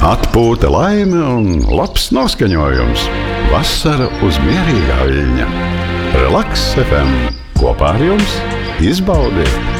Atpūta, laime un labs noskaņojums. Vasara uz mierīgā viļņa. Relaks FM. Kopā ar jums izbaudiet!